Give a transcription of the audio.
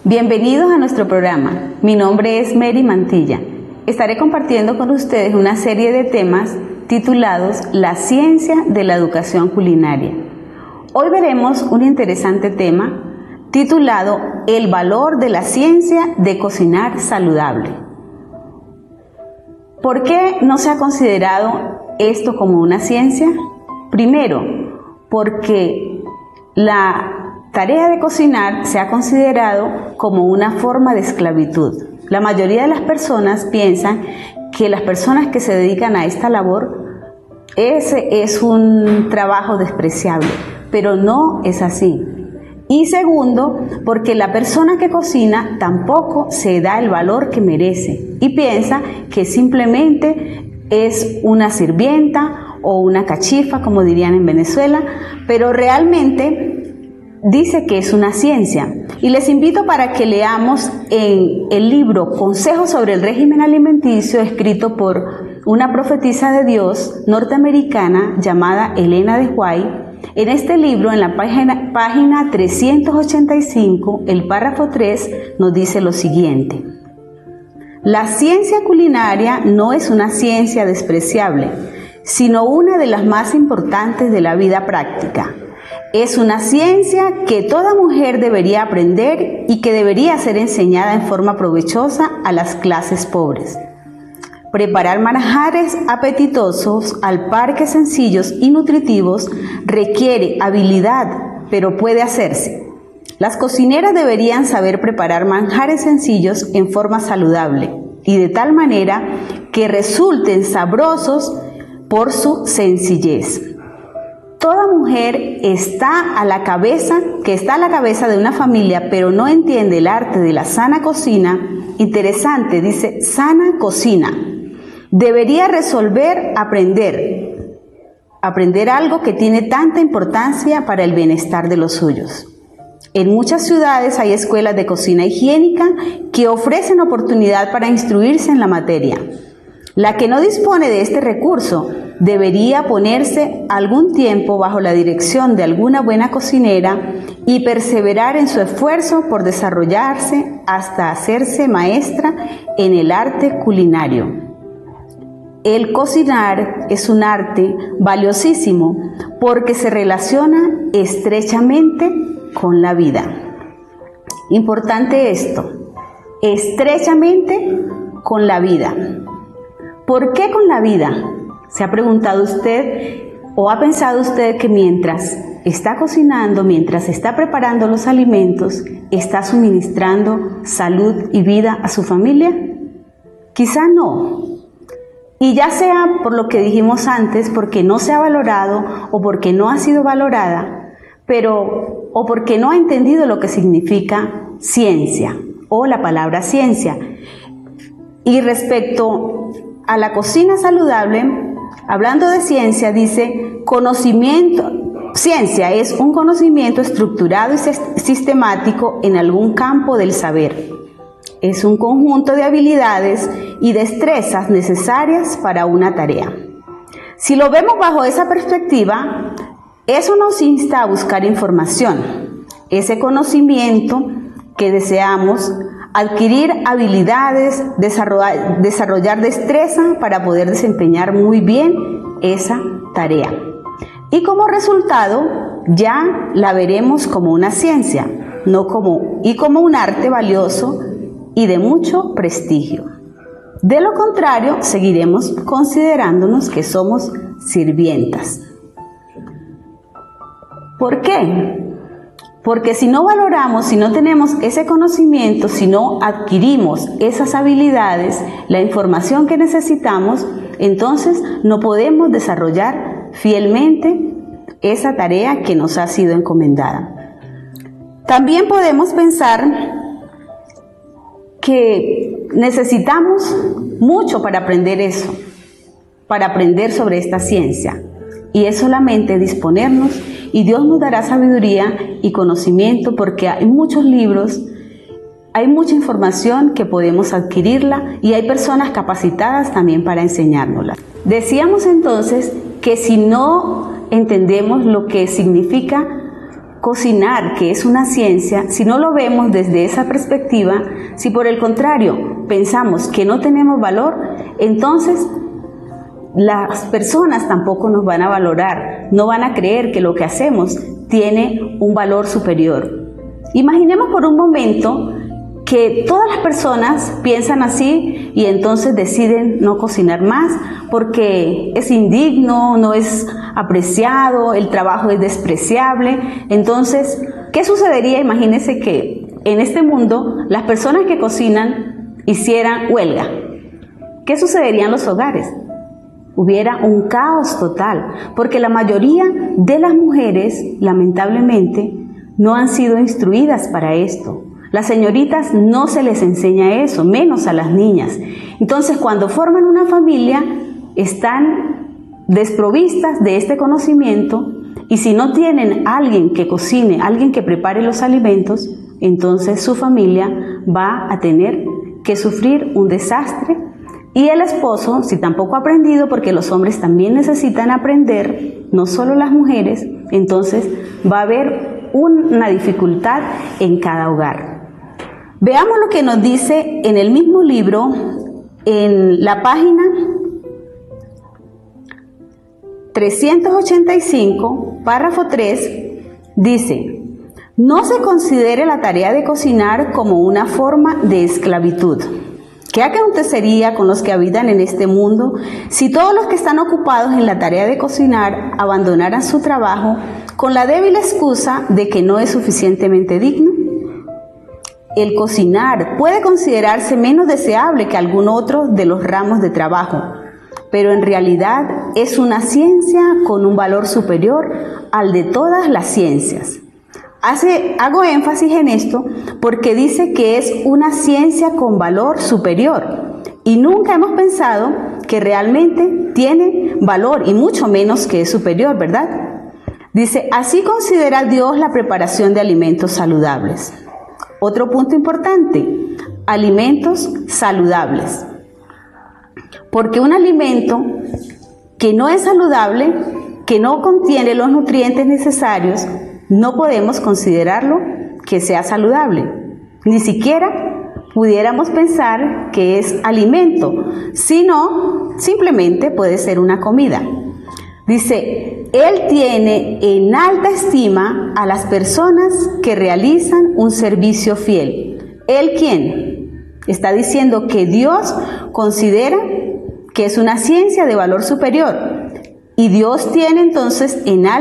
Bienvenidos a nuestro programa. Mi nombre es Mary Mantilla. Estaré compartiendo con ustedes una serie de temas titulados La ciencia de la educación culinaria. Hoy veremos un interesante tema titulado El valor de la ciencia de cocinar saludable. ¿Por qué no se ha considerado esto como una ciencia? Primero, porque la tarea de cocinar se ha considerado como una forma de esclavitud. La mayoría de las personas piensan que las personas que se dedican a esta labor, ese es un trabajo despreciable, pero no es así. Y segundo, porque la persona que cocina tampoco se da el valor que merece y piensa que simplemente es una sirvienta o una cachifa, como dirían en Venezuela, pero realmente dice que es una ciencia. Y les invito para que leamos en el libro Consejos sobre el régimen alimenticio, escrito por una profetisa de Dios norteamericana llamada Elena de White. En este libro, en la página 385, el párrafo 3 nos dice lo siguiente: la ciencia culinaria no es una ciencia despreciable, sino una de las más importantes de la vida práctica. Es una ciencia que toda mujer debería aprender y que debería ser enseñada en forma provechosa a las clases pobres. Preparar manjares apetitosos al par que sencillos y nutritivos requiere habilidad, pero puede hacerse. Las cocineras deberían saber preparar manjares sencillos en forma saludable y de tal manera que resulten sabrosos por su sencillez. Toda mujer está a la cabeza de una familia, pero no entiende el arte de la sana cocina. Interesante, dice, sana cocina. Debería aprender algo que tiene tanta importancia para el bienestar de los suyos. En muchas ciudades hay escuelas de cocina higiénica que ofrecen oportunidad para instruirse en la materia. La que no dispone de este recurso debería ponerse algún tiempo bajo la dirección de alguna buena cocinera y perseverar en su esfuerzo por desarrollarse hasta hacerse maestra en el arte culinario. El cocinar es un arte valiosísimo porque se relaciona estrechamente con la vida. Importante esto, estrechamente con la vida. ¿Por qué con la vida? ¿Se ha preguntado usted o ha pensado usted que mientras está cocinando, mientras está preparando los alimentos, está suministrando salud y vida a su familia? Quizá no. Y ya sea por lo que dijimos antes, porque no se ha valorado o porque no ha sido valorada, o porque no ha entendido lo que significa ciencia o la palabra ciencia. Y respecto a la cocina saludable, hablando de ciencia, dice conocimiento. Ciencia es un conocimiento estructurado y sistemático en algún campo del saber. Es un conjunto de habilidades y destrezas necesarias para una tarea. Si lo vemos bajo esa perspectiva, eso nos insta a buscar información, ese conocimiento que deseamos, adquirir habilidades, desarrollar destreza para poder desempeñar muy bien esa tarea. Y como resultado, ya la veremos como una ciencia, como un arte valioso y de mucho prestigio. De lo contrario, seguiremos considerándonos que somos sirvientas. ¿Por qué? Porque si no valoramos, si no tenemos ese conocimiento, si no adquirimos esas habilidades, la información que necesitamos, entonces no podemos desarrollar fielmente esa tarea que nos ha sido encomendada. También podemos pensar que necesitamos mucho para aprender eso, para aprender sobre esta ciencia. Y es solamente disponernos y Dios nos dará sabiduría y conocimiento porque hay muchos libros, hay mucha información que podemos adquirirla y hay personas capacitadas también para enseñárnosla. Decíamos entonces que si no entendemos lo que significa cocinar, que es una ciencia, si no lo vemos desde esa perspectiva, si por el contrario pensamos que no tenemos valor, entonces las personas tampoco nos van a valorar, no van a creer que lo que hacemos tiene un valor superior. Imaginemos por un momento que todas las personas piensan así y entonces deciden no cocinar más porque es indigno, no es apreciado, el trabajo es despreciable. Entonces, ¿qué sucedería? Imagínense que en este mundo las personas que cocinan hicieran huelga. ¿Qué sucedería en los hogares? Hubiera un caos total, porque la mayoría de las mujeres, lamentablemente, no han sido instruidas para esto. Las señoritas no se les enseña eso, menos a las niñas. Entonces, cuando forman una familia, están desprovistas de este conocimiento y si no tienen alguien que cocine, alguien que prepare los alimentos, entonces su familia va a tener que sufrir un desastre. Y el esposo, si tampoco ha aprendido, porque los hombres también necesitan aprender, no solo las mujeres, entonces va a haber una dificultad en cada hogar. Veamos lo que nos dice en el mismo libro, en la página 385, párrafo 3, dice: no se considere la tarea de cocinar como una forma de esclavitud. ¿Qué acontecería con los que habitan en este mundo si todos los que están ocupados en la tarea de cocinar abandonaran su trabajo con la débil excusa de que no es suficientemente digno? El cocinar puede considerarse menos deseable que algún otro de los ramos de trabajo, pero en realidad es una ciencia con un valor superior al de todas las ciencias. Hago énfasis en esto porque dice que es una ciencia con valor superior y nunca hemos pensado que realmente tiene valor y mucho menos que es superior, ¿verdad? Dice: así considera Dios la preparación de alimentos saludables. Otro punto importante: alimentos saludables. Porque un alimento que no es saludable, que no contiene los nutrientes necesarios, no podemos considerarlo que sea saludable. Ni siquiera pudiéramos pensar que es alimento, sino simplemente puede ser una comida. Dice: Él tiene en alta estima a las personas que realizan un servicio fiel. ¿Él quién? Está diciendo que Dios considera que es una ciencia de valor superior. Y Dios tiene entonces en alta